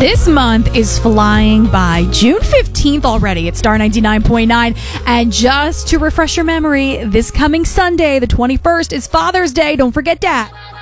This month is flying by. June 15th already. It's Star 99.9. And just to refresh your memory, this coming Sunday, the 21st, is Father's Day. Don't forget that.